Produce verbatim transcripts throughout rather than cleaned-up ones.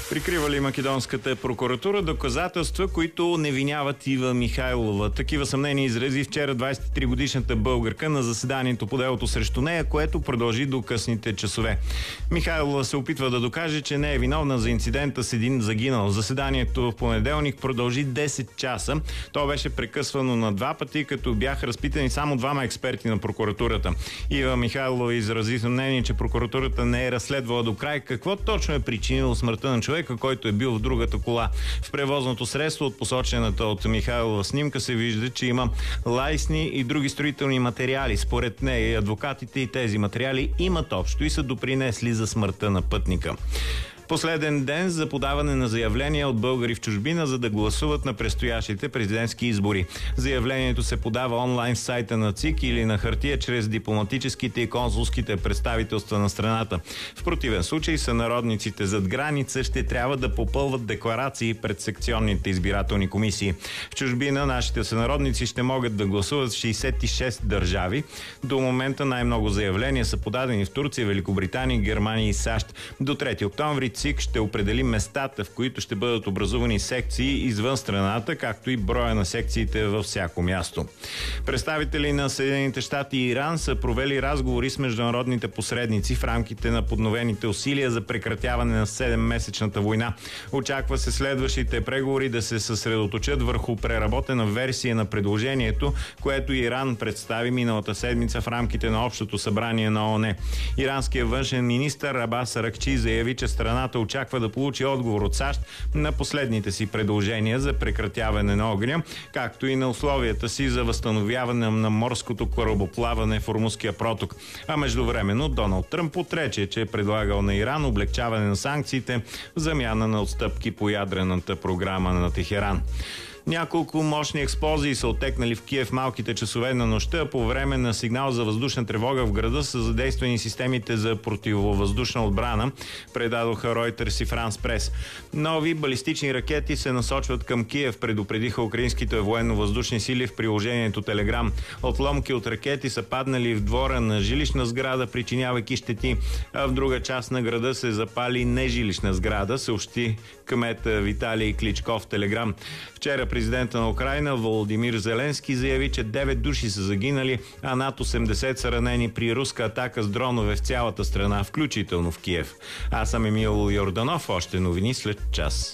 Прикрива ли македонската прокуратура доказателства, които не виняват Ива Михайлова? Такива съмнения изрази вчера двадесет и три годишната българка на заседанието по делото срещу нея, което продължи до късните часове. Михайлова се опитва да докаже, че не е виновна за инцидента с един загинал. Заседанието в понеделник продължи десет часа. То беше прекъсвано на два пъти, като бяха разпитани само двама експерти на прокуратурата. Ива Михайлова изрази съмнение, че прокуратурата не е разследвала до край какво точно е причинило смъртта на човека, който е бил в другата кола. В превозното средство от посочената от Михайлова снимка се вижда, че има лайсни и други строителни материали. Според нея и адвокатите и тези материали имат общо и са допринесли за смъртта на пътника. Последен ден за подаване на заявления от българи в чужбина, за да гласуват на предстоящите президентски избори. Заявлението се подава онлайн в сайта на ЦИК или на хартия чрез дипломатическите и консулските представителства на страната. В противен случай сънародниците зад граница ще трябва да попълват декларации пред секционните избирателни комисии. В чужбина нашите сънародници ще могат да гласуват в шейсет и шест държави. До момента най-много заявления са подадени в Турция, Великобритания, Германия и САЩ. До трети октомври ЦИК ще определи местата, в които ще бъдат образувани секции извън страната, както и броя на секциите във всяко място. Представители на Съединените щати и Иран са провели разговори с международните посредници в рамките на подновените усилия за прекратяване на седеммесечната война. Очаква се следващите преговори да се съсредоточат върху преработена версия на предложението, което Иран представи миналата седмица в рамките на Общото събрание на ООН. Иранският външен министър Абас Аракчи заяви, че страната очаква да получи отговор от САЩ на последните си предложения за прекратяване на огъня, както и на условията си за възстановяване на морското корабоплаване в Ормузския проток. А междувременно Доналд Тръмп отрече, че е предлагал на Иран облегчаване на санкциите в замяна на отстъпки по ядрената програма на Техеран. Няколко мощни експлозии са отекнали в Киев малките часове на нощта. По време на сигнал за въздушна тревога в града са задействани системите за противовъздушна отбрана, предадоха Reuters и France Press. Нови балистични ракети се насочват към Киев, предупредиха украинските военно-въздушни сили в приложението Телеграм. Отломки от ракети са паднали в двора на жилищна сграда, причинявайки щети, а в друга част на града се запали нежилищна сграда, съобщи кмета Виталий Кличко в Телеграм. Вчера президента на Украйна Володимир Зеленски заяви, че девет души са загинали, а над осемдесет са ранени при руска атака с дронове в цялата страна, включително в Киев. Аз съм Емил Йорданов, още новини след час.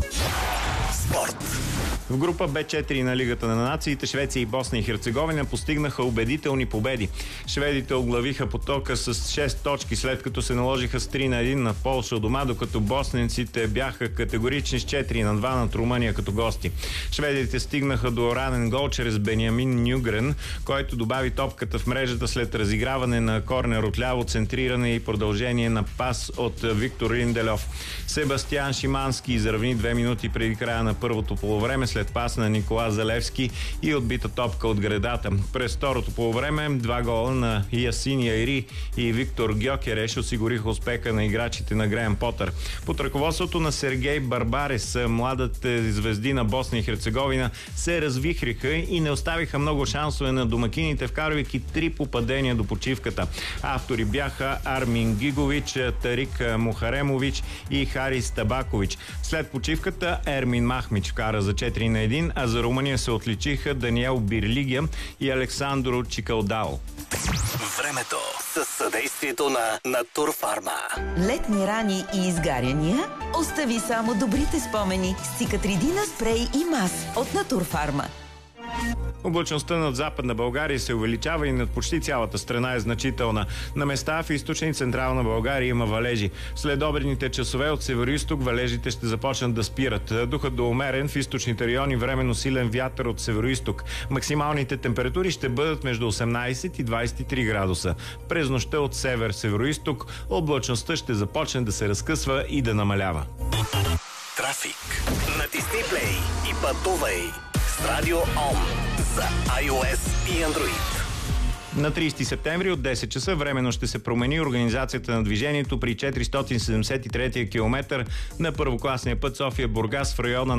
Спорт. В група Б четири на Лигата на нациите Швеция и Босна и Херцеговина постигнаха убедителни победи. Шведите оглавиха потока с шест точки, след като се наложиха с три на едно на Полша у дома, докато босненците бяха категорични с четири на два над Румъния като гости. Шведите стигнаха до ранен гол чрез Бениамин Нюгрен, който добави топката в мрежата след разиграване на корнер от ляво, центриране и продължение на пас от Виктор Линделев. Себастиан Шимански изравни две минути преди края на първото полувреме след пас на Никола Залевски и отбита топка от гредата. През второто полувреме два гола на Ясин Яйри и Виктор Гьокереш осигуриха успеха на играчите на Греъм Потър. Под ръководството на Сергей Барбарес, младите звезди на Босна и Херцеговина се развихриха и не оставиха много шансове на домакините, вкарвайки три попадения до почивката. Автори бяха Армин Гигович, Тарик Мухаремович и Харис Табакович. След почивката Ермин Махмич вкара за четири на един, а за Румъния се отличиха Даниел Бирлигия и Александро Чикалдао. Времето със съдействието на Натурфарма. Летни рани и изгаряния? Остави само добрите спомени с Цикатридина спрей и мас от Натурфарма. Облачността над Западна България се увеличава и над почти цялата страна е значителна. На места в източна и централна България има валежи. След обедните часове от североизток валежите ще започнат да спират. Духът до умерен в източните райони, временно силен вятър от североизток. Максималните температури ще бъдат между осемнадесет и двадесет и три градуса. През нощта от север-североизток облачността ще започне да се разкъсва и да намалява. Трафик. Натисни плей и пътувай с Радио Ом за iOS и Android. На тридесети септември от десет часа временно ще се промени организацията на движението при четиристотин седемдесет и трети километър на първокласния път София-Бургас в района